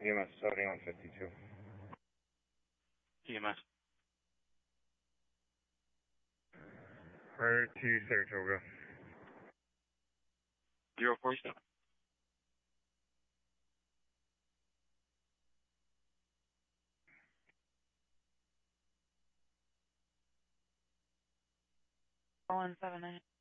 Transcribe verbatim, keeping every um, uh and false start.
E M S seventy-one fifty-two. E M S. Right to Saratoga. Zero forty-seven. one seven nine.